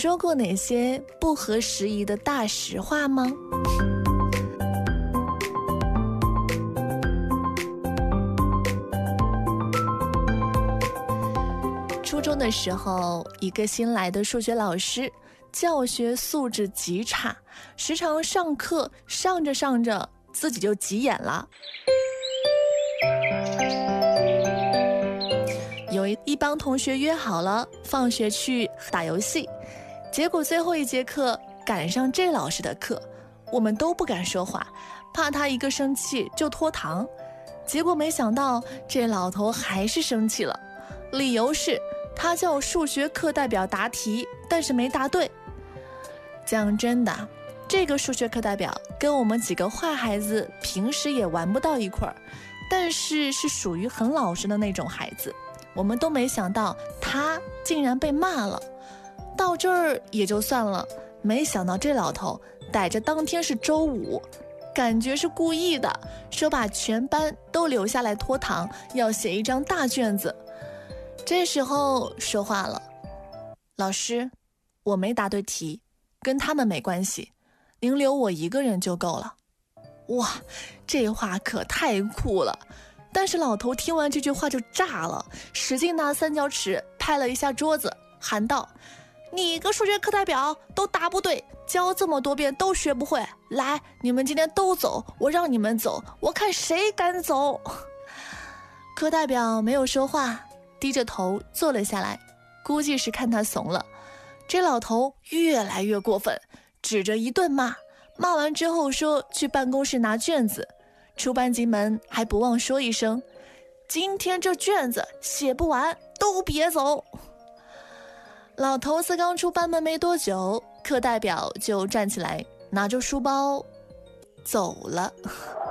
说过哪些不合时宜的大实话吗？初中的时候，一个新来的数学老师，教学素质极差，时常上课上着上着自己就急眼了。有一帮同学约好了放学去打游戏，结果最后一节课赶上这老师的课，我们都不敢说话，怕他一个生气就拖堂。结果没想到这老头还是生气了，理由是他叫数学课代表答题，但是没答对。讲真的，这个数学课代表跟我们几个坏孩子平时也玩不到一块儿，但是是属于很老实的那种孩子，我们都没想到他竟然被骂了。到这儿也就算了，没想到这老头逮着当天是周五，感觉是故意的，说把全班都留下来拖堂，要写一张大卷子。这时候说话了，老师，我没答对题，跟他们没关系，您留我一个人就够了。哇，这话可太酷了。但是老头听完这句话就炸了，使劲拿三角尺拍了一下桌子，喊道，你个数学课代表都答不对，教这么多遍都学不会，来，你们今天都走，我让你们走，我看谁敢走。课代表没有说话，低着头坐了下来，估计是看他怂了。这老头越来越过分，指着一顿骂，骂完之后说去办公室拿卷子，出班级门还不忘说一声，今天这卷子写不完都别走。老头子刚出班门没多久，课代表就站起来拿着书包走了。